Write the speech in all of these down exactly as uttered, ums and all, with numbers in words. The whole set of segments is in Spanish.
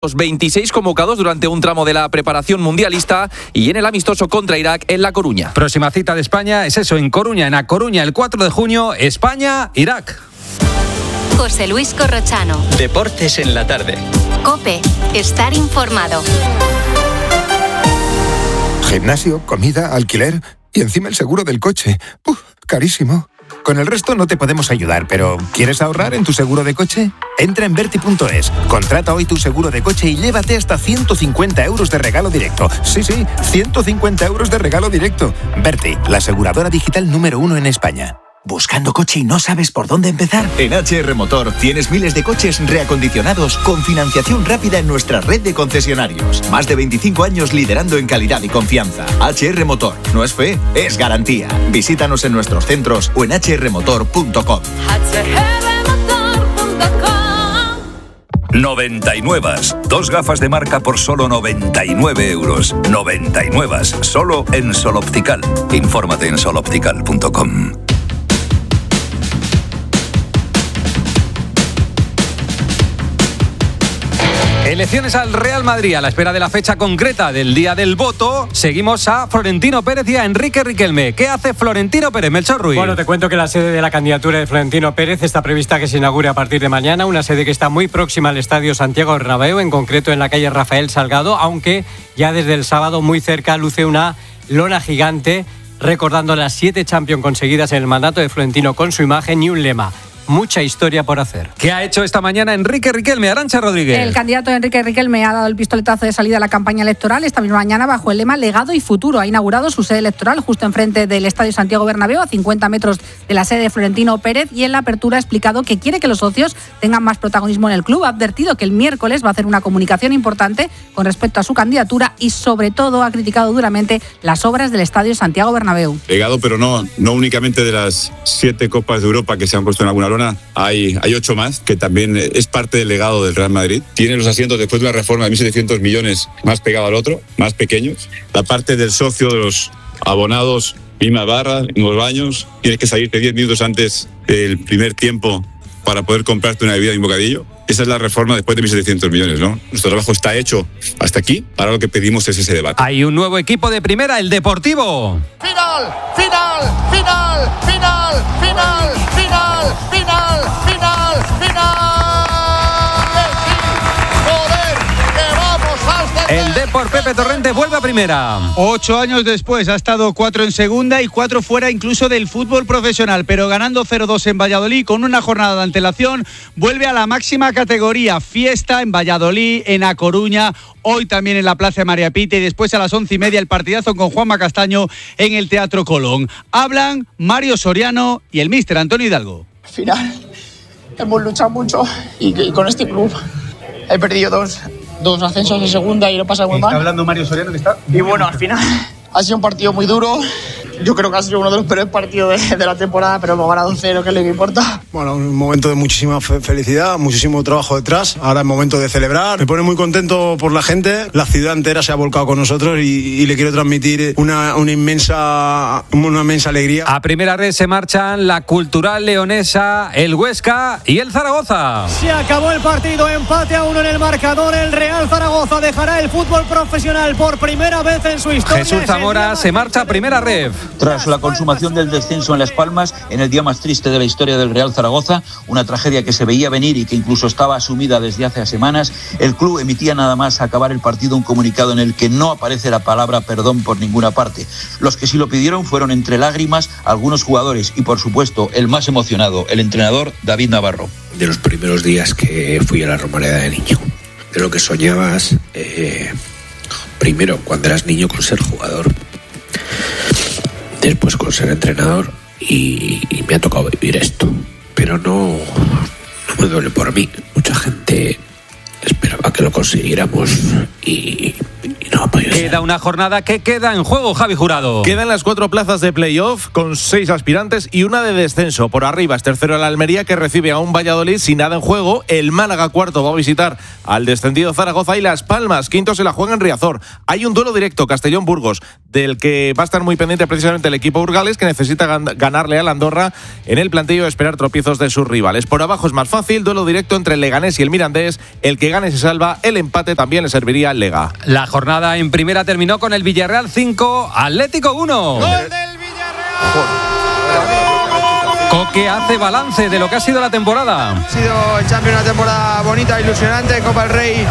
Los veintiséis convocados durante un tramo de la preparación mundialista y en el amistoso contra Irak en La Coruña. Próxima cita de España es eso, en Coruña, en A Coruña, el cuatro de junio, España-Irak. José Luis Corrochano. Deportes en la tarde. COPE. Estar informado. Gimnasio, comida, alquiler y encima el seguro del coche. Uf, carísimo. Con el resto no te podemos ayudar, pero ¿quieres ahorrar en tu seguro de coche? Entra en Berti punto es, contrata hoy tu seguro de coche y llévate hasta ciento cincuenta euros de regalo directo. Sí, sí, ciento cincuenta euros de regalo directo. Berti, la aseguradora digital número uno en España. ¿Buscando coche y no sabes por dónde empezar? En H R Motor tienes miles de coches reacondicionados con financiación rápida en nuestra red de concesionarios. Más de veinticinco años liderando en calidad y confianza. H R Motor. No es fe, es garantía. Visítanos en nuestros centros o en h r motor punto com. noventa y nueve. Dos gafas de marca por solo noventa y nueve euros. noventa y nueve. Solo en Sol Optical. Infórmate en sol optical punto com. Elecciones al Real Madrid. A la espera de la fecha concreta del día del voto, seguimos a Florentino Pérez y a Enrique Riquelme. ¿Qué hace Florentino Pérez, Melchor Ruiz? Bueno, te cuento que la sede de la candidatura de Florentino Pérez está prevista que se inaugure a partir de mañana, una sede que está muy próxima al Estadio Santiago Bernabéu, en concreto en la calle Rafael Salgado, aunque ya desde el sábado muy cerca luce una lona gigante recordando las siete Champions conseguidas en el mandato de Florentino con su imagen y un lema: mucha historia por hacer. ¿Qué ha hecho esta mañana Enrique Riquelme? Arantxa Rodríguez. El candidato Enrique Riquelme ha dado el pistoletazo de salida a la campaña electoral esta misma mañana bajo el lema Legado y Futuro. Ha inaugurado su sede electoral justo enfrente del Estadio Santiago Bernabéu, a cincuenta metros de la sede de Florentino Pérez, y en la apertura ha explicado que quiere que los socios tengan más protagonismo en el club. Ha advertido que el miércoles va a hacer una comunicación importante con respecto a su candidatura y sobre todo ha criticado duramente las obras del Estadio Santiago Bernabéu. Legado, pero no, no únicamente de las siete Copas de Europa que se han puesto en alguna lona. Hay, hay ocho más, que también es parte del legado del Real Madrid. Tiene los asientos después de una reforma de mil setecientos millones más pegado al otro, más pequeños. La parte del socio, de los abonados, misma barra, mismos baños. Tienes que salirte diez minutos antes del primer tiempo para poder comprarte una bebida y un bocadillo. Esa es la reforma después de mil setecientos millones, ¿no? Nuestro trabajo está hecho hasta aquí. Ahora lo que pedimos es ese debate. Hay un nuevo equipo de primera, el Deportivo. Final, final, final, final, final, final, final, final, final. Joder, que vamos hasta el Depor Pepe Torrente vuelve a primera. Ocho años después ha estado cuatro en segunda y cuatro fuera incluso del fútbol profesional, pero ganando cero dos en Valladolid con una jornada de antelación, vuelve a la máxima categoría. Fiesta en Valladolid, en A Coruña, hoy también en la Plaza de María Pita, y después a las once y media el partidazo con Juanma Castaño en el Teatro Colón. Hablan Mario Soriano y el míster Antonio Hidalgo. Al final hemos luchado mucho y, y con este club he perdido dos, dos ascensos de segunda y lo he pasado muy mal. Está hablando Mario Soriano, que está... Y bueno, al final ha sido un partido muy duro. Yo creo que ha sido uno de los peores partidos de, de la temporada, pero hemos ganado un cero, que es lo que importa. Bueno, un momento de muchísima fe- felicidad, muchísimo trabajo detrás. Ahora es momento de celebrar. Me pone muy contento por la gente. La ciudad entera se ha volcado con nosotros y, y le quiero transmitir una, una inmensa una inmensa alegría. A primera red se marchan la Cultural Leonesa, el Huesca y el Zaragoza. Se acabó el partido, empate a uno en el marcador. El Real Zaragoza dejará el fútbol profesional por primera vez en su historia. Jesús Zamora se marcha a primera red. Tras la consumación del descenso en Las Palmas, en el día más triste de la historia del Real Zaragoza, una tragedia que se veía venir y que incluso estaba asumida desde hace semanas, el club emitía nada más acabar el partido un comunicado en el que no aparece la palabra perdón por ninguna parte. Los que sí lo pidieron fueron entre lágrimas algunos jugadores y, por supuesto, el más emocionado, el entrenador David Navarro. De los primeros días que fui a la Romareda de niño, de lo que soñabas, eh, primero cuando eras niño con ser jugador, después con ser entrenador, y, y me ha tocado vivir esto, pero no, no me duele por mí. Mucha gente esperaba que lo consiguiéramos y, y no ha podido ser. Queda una jornada que queda en juego, Javi Jurado. Quedan las cuatro plazas de playoff con seis aspirantes y una de descenso. Por arriba es tercero el Almería, que recibe a un Valladolid sin nada en juego. El Málaga, cuarto, va a visitar al descendido Zaragoza, y Las Palmas, quinto, se la juega en Riazor. Hay un duelo directo, Castellón-Burgos, del que va a estar muy pendiente precisamente el equipo burgalés, que necesita gan- ganarle al Andorra en el plantillo, esperar tropiezos de sus rivales. Por abajo es más fácil, duelo directo entre el Leganés y el Mirandés. El que gane se salva, el empate también le serviría al Lega. La jornada en primera terminó con el Villarreal cinco, Atlético uno. ¡Gol del Villarreal! Coque hace balance de lo que ha sido la temporada. Ha sido el Champions una temporada bonita, ilusionante, Copa del Rey,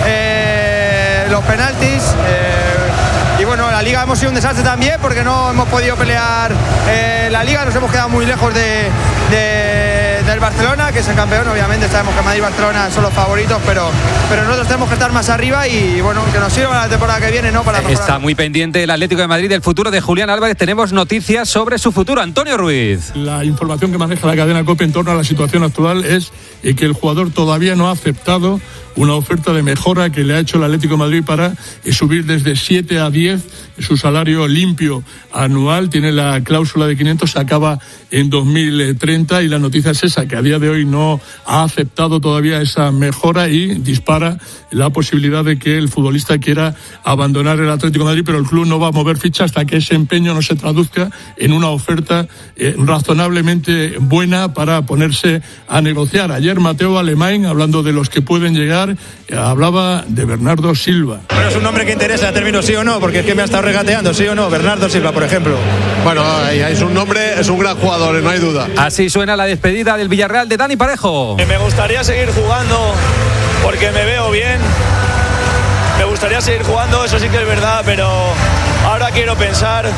eh, los penaltis. Eh, y bueno, la Liga hemos sido un desastre también porque no hemos podido pelear eh, la Liga, nos hemos quedado muy lejos de, de, del Barcelona, que es el campeón. Obviamente sabemos que Madrid y Barcelona son los favoritos, pero, pero nosotros tenemos que estar más arriba y bueno, que nos sirva la temporada que viene, ¿no? Para mejorar. Está muy pendiente el Atlético de Madrid del futuro de Julián Álvarez. Tenemos noticias sobre su futuro. Antonio Ruiz. La información que maneja la cadena COPE en torno a la situación actual es que el jugador todavía no ha aceptado una oferta de mejora que le ha hecho el Atlético de Madrid para subir desde siete a diez su salario limpio anual. Tiene la cláusula de quinientos, se acaba en dos mil treinta, y la noticia es esa, que a día de hoy no ha aceptado todavía esa mejora y dispara la posibilidad de que el futbolista quiera abandonar el Atlético de Madrid, pero el club no va a mover ficha hasta que ese empeño no se traduzca en una oferta eh, razonablemente buena para ponerse a negociar. Ayer Mateo Alemán, hablando de los que pueden llegar, hablaba de Bernardo Silva. Pero es un nombre que interesa, término sí o no, porque es que me ha estado regateando, sí o no, Bernardo Silva, por ejemplo. Bueno, es un nombre, es un gran jugador, no hay duda. Así suena la despedida del Villarreal de Dani Parejo. Me gustaría seguir jugando porque me veo bien. Me gustaría seguir jugando, eso sí que es verdad, pero ahora quiero pensar,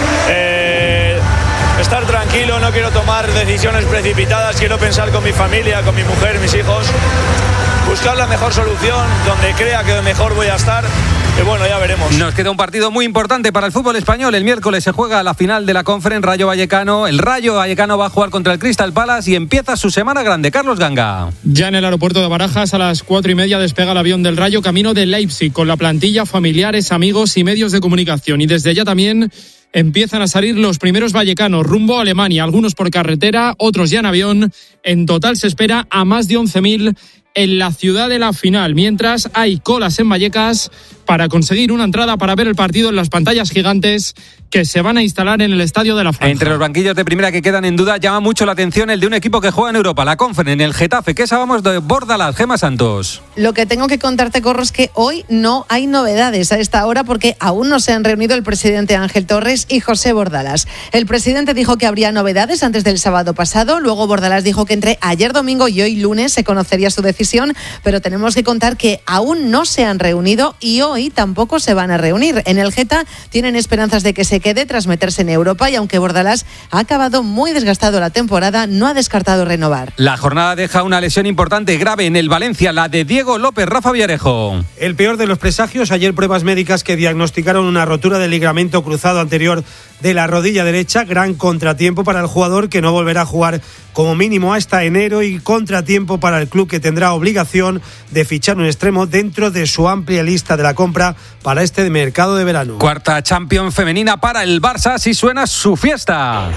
eh, estar tranquilo, no quiero tomar decisiones precipitadas, quiero pensar con mi familia, con mi mujer, mis hijos, buscar la mejor solución, donde crea que mejor voy a estar. Y bueno, ya veremos. Nos queda un partido muy importante para el fútbol español. El miércoles se juega la final de la Conference, Rayo Vallecano. El Rayo Vallecano va a jugar contra el Crystal Palace y empieza su semana grande. Carlos Ganga. Ya en el aeropuerto de Barajas a las cuatro y media despega el avión del Rayo camino de Leipzig con la plantilla, familiares, amigos y medios de comunicación. Y desde ya también empiezan a salir los primeros vallecanos rumbo a Alemania, algunos por carretera, otros ya en avión. En total se espera a más de once mil en la ciudad de la final, mientras hay colas en Vallecas para conseguir una entrada para ver el partido en las pantallas gigantes que se van a instalar en el Estadio de la Franja. Entre los banquillos de primera que quedan en duda, llama mucho la atención el de un equipo que juega en Europa, la Conference, en el Getafe. ¿Qué sabemos de Bordalás, Gemma Santos? Lo que tengo que contarte, Corro, es que hoy no hay novedades a esta hora porque aún no se han reunido el presidente Ángel Torres y José Bordalás. El presidente dijo que habría novedades antes del sábado pasado, luego Bordalás dijo que entre ayer domingo y hoy lunes se conocería su decisión, pero tenemos que contar que aún no se han reunido y hoy tampoco se van a reunir. En el Geta tienen esperanzas de que se quede tras meterse en Europa y aunque Bordalás ha acabado muy desgastado la temporada, no ha descartado renovar. La jornada deja una lesión importante, grave en el Valencia, la de Diego López. Rafa Villarejo. El peor de los presagios, ayer pruebas médicas que diagnosticaron una rotura del ligamento cruzado anterior de la rodilla derecha, gran contratiempo para el jugador que no volverá a jugar como mínimo hasta enero y contratiempo para el club que tendrá obligación de fichar un extremo dentro de su amplia lista de la compra para este mercado de verano. Cuarta Champions femenina para el Barça, así suena su fiesta.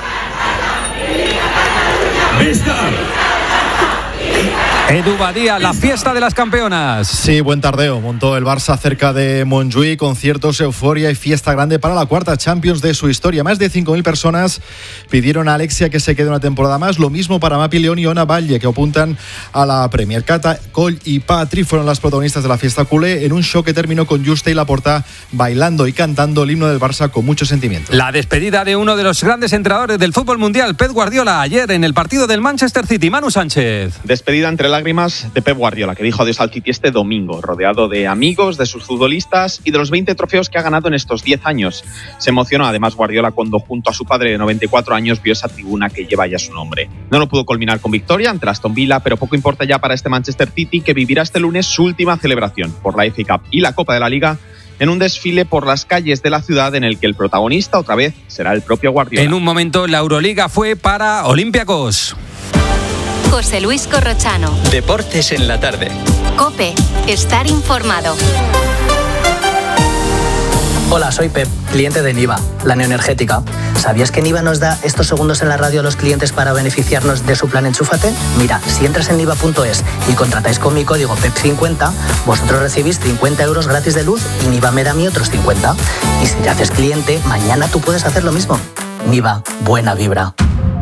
Edu Badía, la fiesta de las campeonas. Sí, buen tardeo. Montó el Barça cerca de Montjuïc, conciertos, euforia y fiesta grande para la cuarta Champions de su historia. Más de cinco mil personas pidieron a Alexia que se quede una temporada más. Lo mismo para Mapi León y Ona Valle, que apuntan a la Premier. Cata, Coll y Patri fueron las protagonistas de la fiesta culé en un show que terminó con Juste y Laporta bailando y cantando el himno del Barça con mucho sentimiento. La despedida de uno de los grandes entrenadores del fútbol mundial, Pep Guardiola, ayer en el partido del Manchester City. Manu Sánchez. Despedida entre lágrimas de Pep Guardiola, que dijo adiós al City este domingo, rodeado de amigos, de sus futbolistas y de los veinte trofeos que ha ganado en estos diez años. Se emocionó además Guardiola cuando junto a su padre de noventa y cuatro años vio esa tribuna que lleva ya su nombre. No lo pudo culminar con victoria ante Aston Villa, pero poco importa ya para este Manchester City, que vivirá este lunes su última celebración por la F A Cup y la Copa de la Liga en un desfile por las calles de la ciudad en el que el protagonista otra vez será el propio Guardiola. En un momento la Euroliga fue para Olympiacos. José Luis Corrochano. Deportes en la tarde. COPE. Estar informado. Hola, soy Pep, cliente de Niva, la neoenergética. ¿Sabías que Niva nos da estos segundos en la radio a los clientes para beneficiarnos de su plan Enchúfate? Mira, si entras en niva punto es y contratáis con mi código P E P cincuenta, vosotros recibís cincuenta euros gratis de luz y Niva me da a mí otros cincuenta. Y si te haces cliente, mañana tú puedes hacer lo mismo. Niva, buena vibra.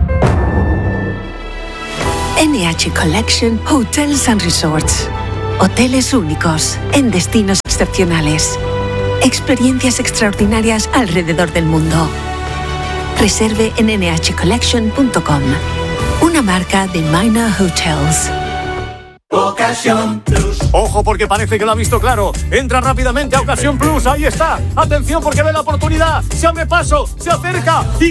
N H Collection Hotels and Resorts. Hoteles únicos en destinos excepcionales. Experiencias extraordinarias alrededor del mundo. Reserve en ene hache collection punto com. Una marca de Minor Hotels. Ocasión Plus. Ojo, porque parece que lo ha visto claro. Entra rápidamente a Ocasión Plus. Ahí está. Atención, porque ve la oportunidad. Se abre paso, se acerca y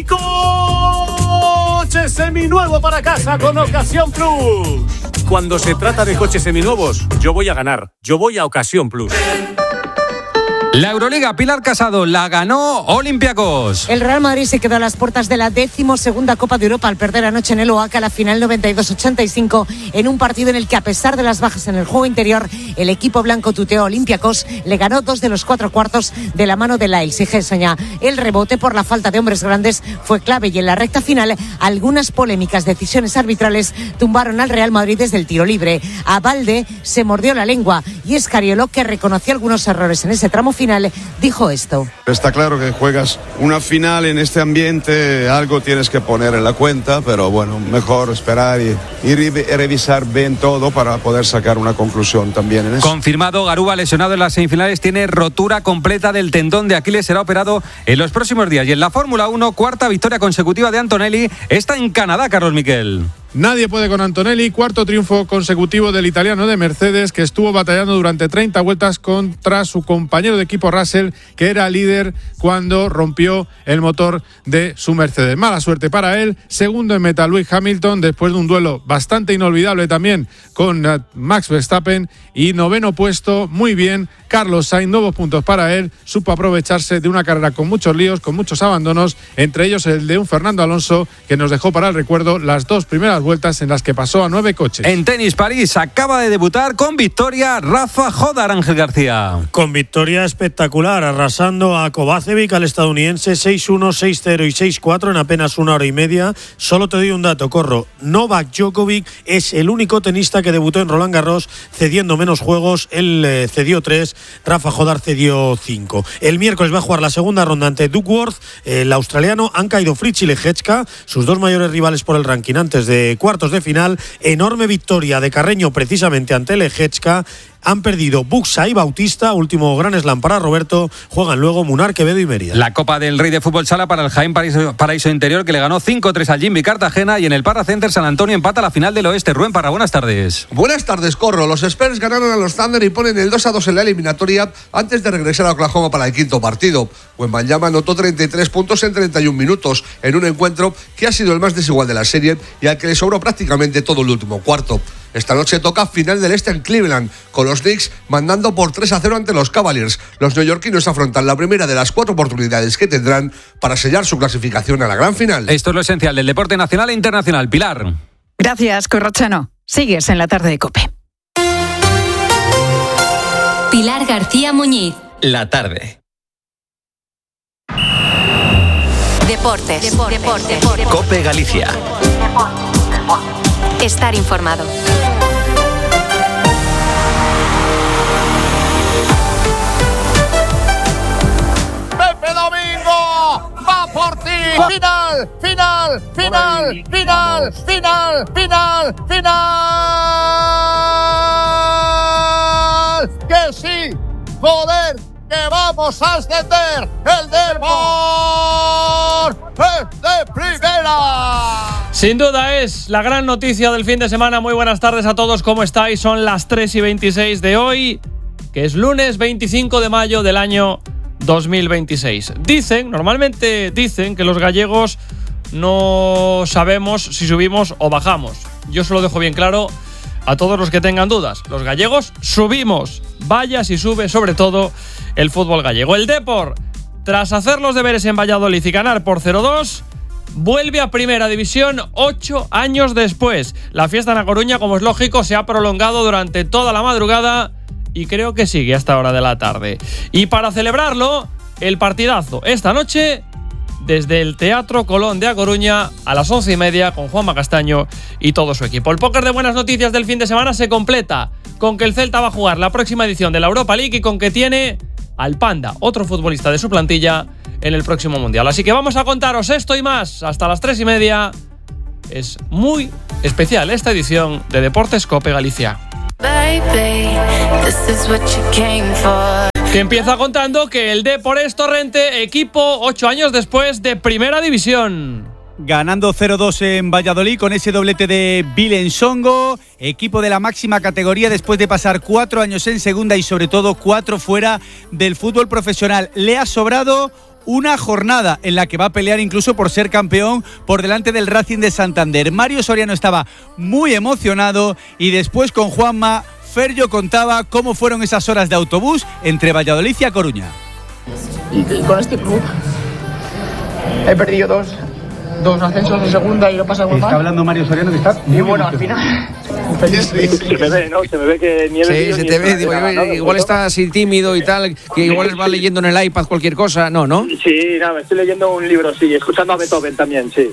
coche seminuevo para casa con Ocasión Plus. Cuando se trata de coches seminuevos, yo voy a ganar. Yo voy a Ocasión Plus. La Euroliga, Pilar Casado, la ganó Olympiacos. El Real Madrid se quedó a las puertas de la decimosegunda Copa de Europa al perder anoche en el Oaxaca la final noventa y dos ochenta y cinco en un partido en el que, a pesar de las bajas en el juego interior, el equipo blanco tuteó a Olympiacos, le ganó dos de los cuatro cuartos de la mano de Lails y Gessoña. El rebote por la falta de hombres grandes fue clave y en la recta final algunas polémicas decisiones arbitrales tumbaron al Real Madrid desde el tiro libre. A Valde se mordió la lengua y Escariolo, que reconoció algunos errores en ese tramo final, dijo esto. Está claro que juegas una final en este ambiente, algo tienes que poner en la cuenta, pero bueno, mejor esperar y, y revisar bien todo para poder sacar una conclusión también en eso. Confirmado, Garuba, lesionado en las semifinales, tiene rotura completa del tendón de Aquiles, será operado en los próximos días. Y en la Fórmula uno, cuarta victoria consecutiva de Antonelli, está en Canadá, Carlos Miquel. Nadie puede con Antonelli, cuarto triunfo consecutivo del italiano de Mercedes, que estuvo batallando durante treinta vueltas contra su compañero de equipo Russell, que era líder cuando rompió el motor de su Mercedes. Mala suerte para él. Segundo en meta Lewis Hamilton, después de un duelo bastante inolvidable también con Max Verstappen. Y noveno puesto, muy bien, Carlos Sainz, nuevos puntos para él. Supo aprovecharse de una carrera con muchos líos, con muchos abandonos, entre ellos el de un Fernando Alonso, que nos dejó para el recuerdo las dos primeras vueltas en las que pasó a nueve coches. En tenis, París acaba de debutar con victoria Rafa Jodar, Ángel García. Con victoria espectacular, arrasando a Kovacevic, al estadounidense, seis uno, seis cero y seis cuatro en apenas una hora y media. Solo te doy un dato, corro. Novak Djokovic es el único tenista que debutó en Roland Garros cediendo menos juegos. Él eh, cedió tres, Rafa Jodar cedió cinco. El miércoles va a jugar la segunda ronda ante Duckworth, el australiano. Han caído Fritz y Lehecka, sus dos mayores rivales por el ranking antes de cuartos de final. Enorme victoria de Carreño precisamente ante Lehecka. Han perdido Buxa y Bautista, último gran slam para Roberto. Juegan luego Munar, Quevedo y Mérida. La Copa del Rey de Fútbol Sala para el Jaén Paraíso, Paraíso Interior, que le ganó cinco tres al Jimmy Cartagena, y en el Parra Center San Antonio empata la final del Oeste. Rubén Parra, buenas tardes. Buenas tardes, Corro. Los Spurs ganaron a los Thunder y ponen el dos a dos en la eliminatoria antes de regresar a Oklahoma para el quinto partido. Wembanyama anotó treinta y tres puntos en treinta y un minutos en un encuentro que ha sido el más desigual de la serie y al que le sobró prácticamente todo el último cuarto. Esta noche toca final del Este en Cleveland, con los Knicks mandando por tres a cero ante los Cavaliers. Los neoyorquinos afrontan la primera de las cuatro oportunidades que tendrán para sellar su clasificación a la gran final. Esto es lo esencial del deporte nacional e internacional. Pilar. Gracias, Corrochano. Sigues en la tarde de COPE. Pilar García Muñiz. La tarde. Deportes. Deportes. Deportes. Deportes. COPE Galicia. Estar informado. Pepe Domingo va por ti. Final, final, final, final, final, final, final. Que sí, joder, que vamos a ascender. El Depor es de primera. Sin duda es la gran noticia del fin de semana. Muy buenas tardes a todos, ¿cómo estáis? Son las tres y veintiséis de hoy, que es lunes veinticinco de mayo del año dos mil veintiséis. Dicen, normalmente dicen que los gallegos no sabemos si subimos o bajamos. Yo se lo dejo bien claro a todos los que tengan dudas. Los gallegos subimos, vaya si sube sobre todo el fútbol gallego. El Depor, tras hacer los deberes en Valladolid y ganar por cero dos, vuelve a Primera División ocho años después. La fiesta en A Coruña, como es lógico, se ha prolongado durante toda la madrugada y creo que sigue hasta hora de la tarde. Y para celebrarlo, el partidazo esta noche desde el Teatro Colón de A Coruña a las once y media con Juanma Castaño y todo su equipo. El póker de buenas noticias del fin de semana se completa con que el Celta va a jugar la próxima edición de la Europa League y con que tiene al Panda, otro futbolista de su plantilla, en el próximo Mundial. Así que vamos a contaros esto y más hasta las tres y media. Es muy especial esta edición de Deportes COPE Galicia. Baby, this is what you came for. Que empieza contando que el Depor Torrente, equipo ocho años después de Primera División. Ganando cero dos en Valladolid con ese doblete de Vilensongo, equipo de la máxima categoría después de pasar cuatro años en segunda y sobre todo cuatro fuera del fútbol profesional. Le ha sobrado una jornada en la que va a pelear incluso por ser campeón por delante del Racing de Santander. Mario Soriano estaba muy emocionado y después con Juanma, Ferjo contaba cómo fueron esas horas de autobús entre Valladolid y A Coruña. Y con este club he perdido dos, dos ascensos de segunda y lo pasa muy mal. Está hablando Mario Soriano que está y bueno, al final se me ve, ¿no? Se me ve que ni Sí, se te ve, digo, igual, igual está así tímido y tal, que igual va leyendo en el iPad cualquier cosa, no, ¿no? Sí, nada, estoy leyendo un libro, sí, escuchando a Beethoven también, sí.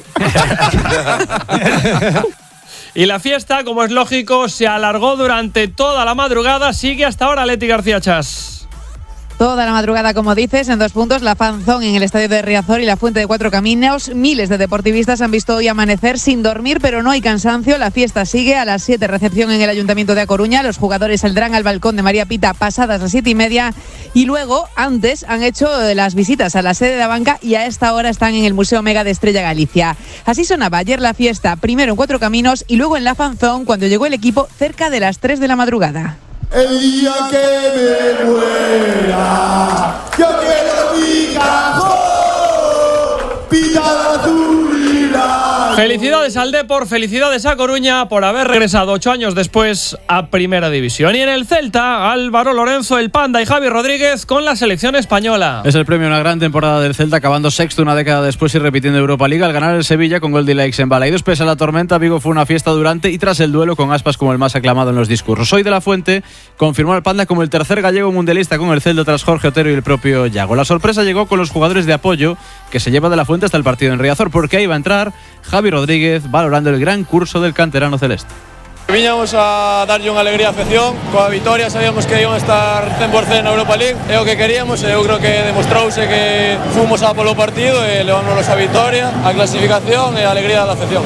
Y la fiesta, como es lógico, se alargó durante toda la madrugada. Sigue hasta ahora Leti García Chas. Toda la madrugada, como dices, en dos puntos, la Fanzón en el estadio de Riazor y la Fuente de Cuatro Caminos. Miles de deportivistas han visto hoy amanecer sin dormir, pero no hay cansancio. La fiesta sigue. A las siete, recepción en el Ayuntamiento de A Coruña. Los jugadores saldrán al balcón de María Pita pasadas las siete y media. Y luego, antes, han hecho las visitas a la sede de la banca y a esta hora están en el Museo Mega de Estrella Galicia. Así sonaba ayer la fiesta, primero en Cuatro Caminos y luego en la Fanzón, cuando llegó el equipo cerca de las tres de la madrugada. El día que me muera, yo quiero mi cajón, pintada azul y blanco. Felicidades al Depor, felicidades a Coruña por haber regresado ocho años después a Primera División. Y en el Celta, Álvaro Lorenzo, el Panda y Javi Rodríguez con la selección española. Es el premio a una gran temporada del Celta, acabando sexto una década después y repitiendo Europa League al ganar el Sevilla con gol de Laix en Balaidos. Pese a la tormenta, Vigo fue una fiesta durante y tras el duelo con Aspas como el más aclamado en los discursos. Hoy de la Fuente confirmó al Panda como el tercer gallego mundialista con el Celta tras Jorge Otero y el propio Yago. La sorpresa llegó con los jugadores de apoyo que se lleva de la Fuente hasta el partido en Riazor, porque ahí va a entrar Javi Rodríguez valorando el gran curso del canterano celeste. Viñamos a darlle unha alegría á afección. Coa vitoria sabíamos que iban a estar cen por cen na Europa League. É o que queríamos e eu creo que demostrouse que fomos a polo partido e levámonos a vitoria, a clasificación e a alegría da afección.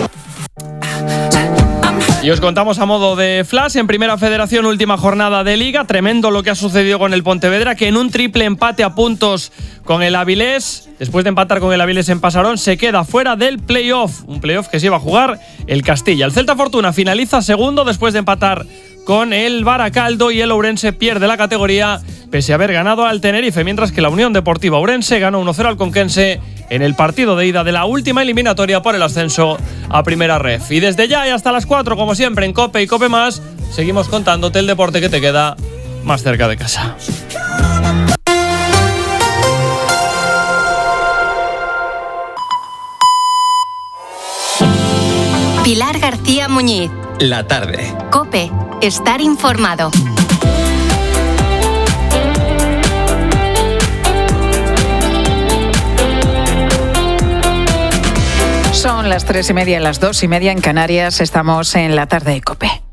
Y os contamos a modo de flash, en Primera Federación, última jornada de Liga. Tremendo lo que ha sucedido con el Pontevedra, que en un triple empate a puntos con el Avilés, después de empatar con el Avilés en Pasarón, se queda fuera del playoff. Un playoff que se iba a jugar el Castilla. El Celta Fortuna finaliza segundo después de empatar con el Baracaldo y el Ourense pierde la categoría pese a haber ganado al Tenerife, mientras que la Unión Deportiva Ourense ganó uno cero al Conquense en el partido de ida de la última eliminatoria por el ascenso a Primera Ref. Y desde ya y hasta las cuatro, como siempre, en COPE y COPE Más, seguimos contándote el deporte que te queda más cerca de casa. Pilar García Muñiz. La tarde. COPE. Estar informado. Son las tres y media, las dos y media en Canarias. Estamos en la tarde de COPE.